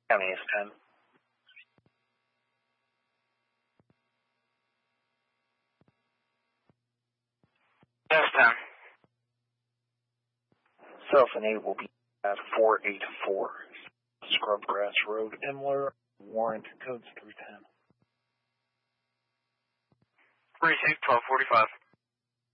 County is 10. Yes, 10. Self-and will be at 484 Scrubgrass Road, Imler, warrant codes through 10. Precinct 1245.